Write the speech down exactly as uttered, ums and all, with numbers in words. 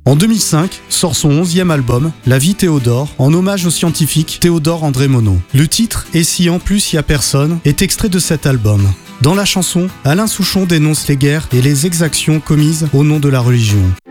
En deux mille cinq, sort son onzième album, La vie Théodore, en hommage au scientifique Théodore André Monod. Le titre, Et si en plus y a personne, est extrait de cet album. Dans la chanson, Alain Souchon dénonce les guerres et les exactions commises au nom de la religion.